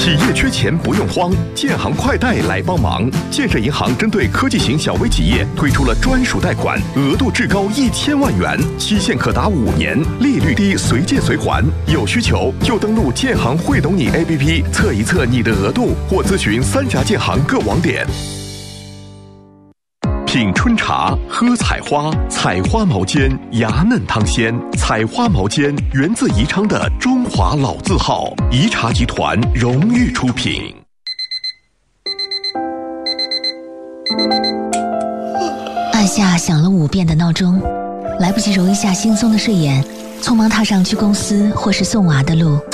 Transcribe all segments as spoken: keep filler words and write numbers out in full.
企业缺钱不用慌，建行快贷来帮忙。建设银行针对科技型小微企业推出了专属贷款，额度至高一千万元，期限可达五年，利率低，随借随还。有需求就登录建行会懂你 A P P 测一测你的额度，或咨询三峡建行各网点。品春茶，喝采花，采花毛尖，芽嫩汤鲜。采花毛尖源自宜昌的中华老字号，宜茶集团荣誉出品。 按下响了五遍的闹钟，来不及揉一下惺忪的睡眼，匆忙踏上去公司或是送娃的路。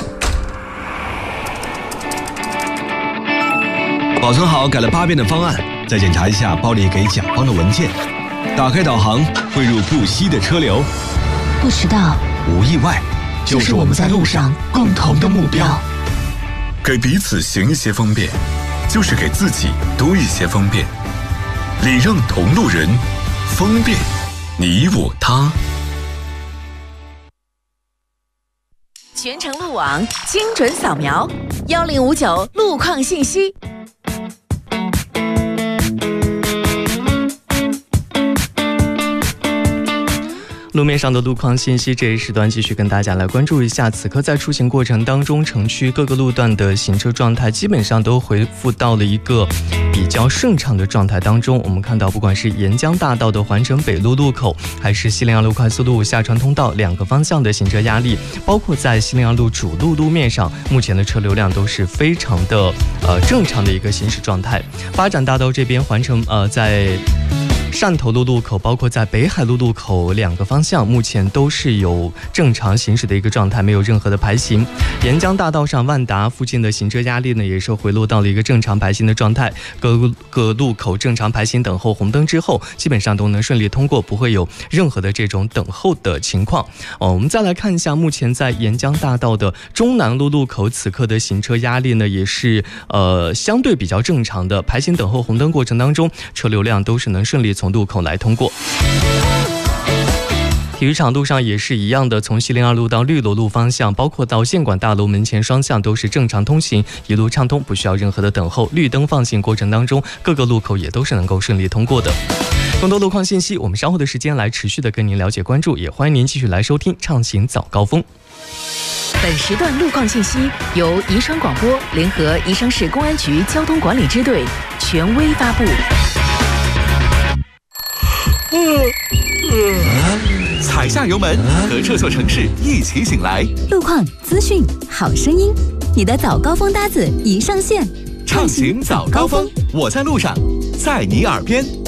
保存好改了八遍的方案，再检查一下包里给甲方的文件，打开导航，汇入不息的车流， 不迟到， 无意外，就是我们在路上共同的目标。 给彼此行一些方便，就是给自己多一些方便。礼让同路人，方便你我他。 全程路网精准扫描，幺零五九路况信息。 路面上的路况信息，这一时段继续跟大家来关注一下。此刻在出行过程当中，城区各个路段的行车状态基本上都恢复到了一个比较顺畅的状态当中。我们看到，不管是沿江大道的环城北路路口，还是西陵洋路快速路下传通道两个方向的行车压力，包括在西陵洋路主路路面上，目前的车流量都是非常的呃正常的一个行驶状态。发展大道这边环城呃在汕头路路口，包括在北海路路口两个方向，目前都是有正常行驶的一个状态，没有任何的排行。沿江大道上万达附近的行车压力呢，也是回落到了一个正常排行的状态，各个路口正常排行，等候红灯之后，基本上都能顺利通过，不会有任何的这种等候的情况。哦，我们再来看一下，目前在沿江大道的中南路路口，此刻的行车压力呢，也是呃相对比较正常的，排行等候红灯过程当中，车流量都是能顺利从路口来通过。体育场路上也是一样的，从西陵二路到绿萝路方向，包括到县管大楼门前双向都是正常通行，一路畅通，不需要任何的等候。绿灯放行过程当中，各个路口也都是能够顺利通过的。更多路况信息，我们稍后的时间来持续的跟您了解关注，也欢迎您继续来收听畅行早高峰。 本时段路况信息由宜昌广播联合宜昌市公安局交通管理支队权威发布。 踩下油门，和这座城市一起醒来。 路况、资讯、好声音，你的早高峰搭子已上线。 畅行早高峰，我在路上，在你耳边。